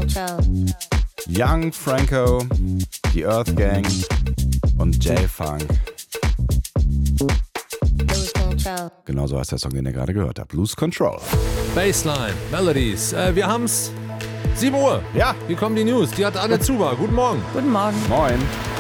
Young Franco, die Earth Gang und J-Funk. Genau so heißt der Song, den ihr gerade gehört habt. Lose Control. Bassline, Melodies. Wir haben's. 7 Uhr. Ja. Hier kommen die News. Die hat Anne Zuber. Guten Morgen. Guten Morgen. Moin.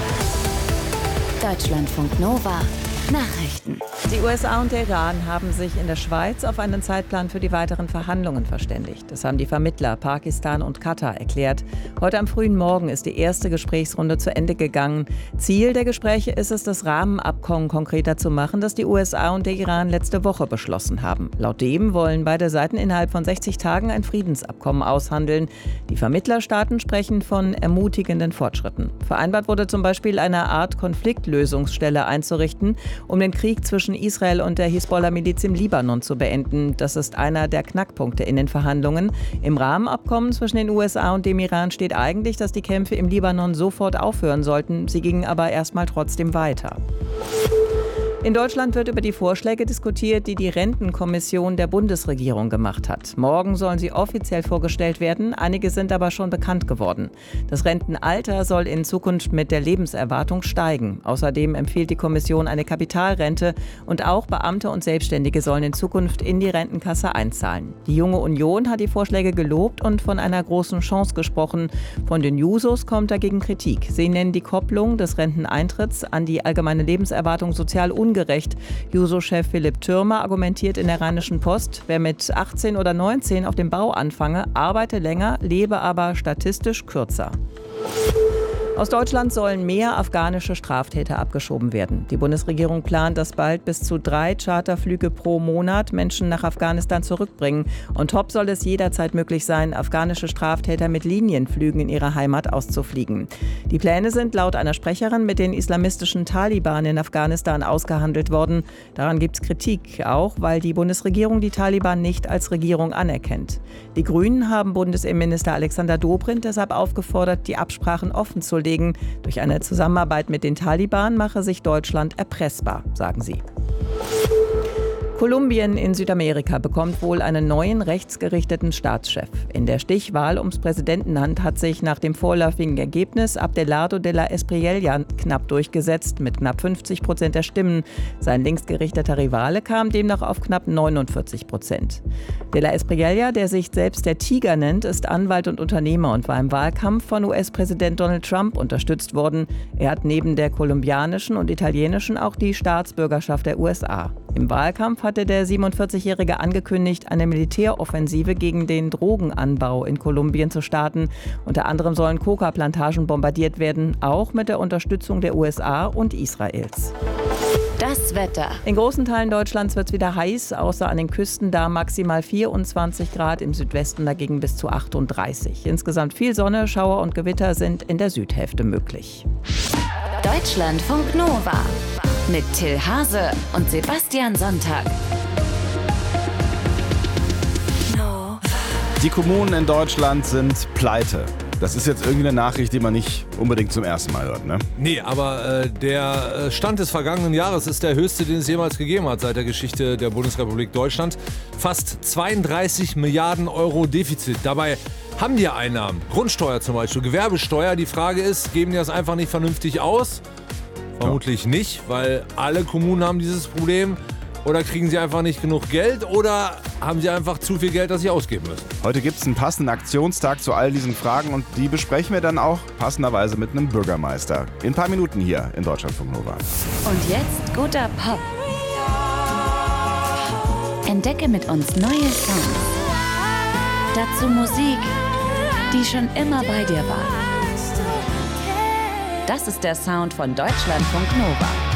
Deutschlandfunk Nova. Nachrichten. Die USA und der Iran haben sich in der Schweiz auf einen Zeitplan für die weiteren Verhandlungen verständigt. Das haben die Vermittler Pakistan und Katar erklärt. Heute am frühen Morgen ist die erste Gesprächsrunde zu Ende gegangen. Ziel der Gespräche ist es, das Rahmenabkommen konkreter zu machen, das die USA und der Iran letzte Woche beschlossen haben. Laut dem wollen beide Seiten innerhalb von 60 Tagen ein Friedensabkommen aushandeln. Die Vermittlerstaaten sprechen von ermutigenden Fortschritten. Vereinbart wurde zum Beispiel eine Art Konfliktlösungsstelle einzurichten, um den Krieg zwischen Israel und der Hisbollah-Miliz im Libanon zu beenden. Das ist einer der Knackpunkte in den Verhandlungen. Im Rahmenabkommen zwischen den USA und dem Iran steht eigentlich, dass die Kämpfe im Libanon sofort aufhören sollten. Sie gingen aber erstmal trotzdem weiter. In Deutschland wird über die Vorschläge diskutiert, die die Rentenkommission der Bundesregierung gemacht hat. Morgen sollen sie offiziell vorgestellt werden, einige sind aber schon bekannt geworden. Das Rentenalter soll in Zukunft mit der Lebenserwartung steigen. Außerdem empfiehlt die Kommission eine Kapitalrente und auch Beamte und Selbstständige sollen in Zukunft in die Rentenkasse einzahlen. Die Junge Union hat die Vorschläge gelobt und von einer großen Chance gesprochen. Von den Jusos kommt dagegen Kritik. Sie nennen die Kopplung des Renteneintritts an die allgemeine Lebenserwartung sozial ungerecht. Juso-Chef Philipp Thürmer argumentiert in der Rheinischen Post, wer mit 18 oder 19 auf dem Bau anfange, arbeite länger, lebe aber statistisch kürzer. Aus Deutschland sollen mehr afghanische Straftäter abgeschoben werden. Die Bundesregierung plant, dass bald bis zu 3 Charterflüge pro Monat Menschen nach Afghanistan zurückbringen. On top soll es jederzeit möglich sein, afghanische Straftäter mit Linienflügen in ihre Heimat auszufliegen. Die Pläne sind laut einer Sprecherin mit den islamistischen Taliban in Afghanistan ausgehandelt worden. Daran gibt es Kritik, auch weil die Bundesregierung die Taliban nicht als Regierung anerkennt. Die Grünen haben Bundesinnenminister Alexander Dobrindt deshalb aufgefordert, die Absprachen offen zu legen. Durch eine Zusammenarbeit mit den Taliban mache sich Deutschland erpressbar, sagen sie. Kolumbien in Südamerika bekommt wohl einen neuen rechtsgerichteten Staatschef. In der Stichwahl ums Präsidentenamt hat sich nach dem vorläufigen Ergebnis Abelardo de la Espriella knapp durchgesetzt, mit knapp 50% der Stimmen. Sein linksgerichteter Rivale kam demnach auf knapp 49%. De la Espriella, der sich selbst der Tiger nennt, ist Anwalt und Unternehmer und war im Wahlkampf von US-Präsident Donald Trump unterstützt worden. Er hat neben der kolumbianischen und italienischen auch die Staatsbürgerschaft der USA. Im Wahlkampf hatte der 47-Jährige angekündigt, eine Militäroffensive gegen den Drogenanbau in Kolumbien zu starten. Unter anderem sollen Coca-Plantagen bombardiert werden, auch mit der Unterstützung der USA und Israels. Das Wetter. In großen Teilen Deutschlands wird es wieder heiß, außer an den Küsten, da maximal 24 Grad, im Südwesten dagegen bis zu 38. Insgesamt viel Sonne, Schauer und Gewitter sind in der Südhälfte möglich. Deutschlandfunk Nova mit Till Hase und Sebastian Sonntag. Die Kommunen in Deutschland sind pleite. Das ist jetzt irgendwie eine Nachricht, die man nicht unbedingt zum ersten Mal hört, ne? Nee, aber der Stand des vergangenen Jahres ist der höchste, den es jemals gegeben hat seit der Geschichte der Bundesrepublik Deutschland. Fast 32 Milliarden Euro Defizit. Dabei haben die ja Einnahmen. Grundsteuer zum Beispiel, Gewerbesteuer. Die Frage ist, geben die das einfach nicht vernünftig aus? Vermutlich nicht, weil alle Kommunen haben dieses Problem. Oder kriegen sie einfach nicht genug Geld oder haben sie einfach zu viel Geld, das sie ausgeben müssen? Heute gibt es einen passenden Aktionstag zu all diesen Fragen und die besprechen wir dann auch passenderweise mit einem Bürgermeister. In ein paar Minuten hier in Deutschlandfunk Nova. Und jetzt guter Pop. Entdecke mit uns neue Songs. Dazu Musik, die schon immer bei dir war. Das ist der Sound von Deutschlandfunk Nova.